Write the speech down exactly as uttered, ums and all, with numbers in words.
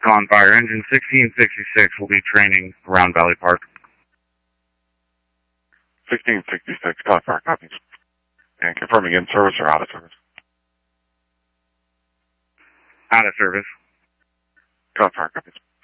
Con Fire, engine sixteen sixty-six will be training around Valley Park. sixteen sixty-six, Con Fire, copies. And confirming in service or out of service? Out of service. Con Fire, copies.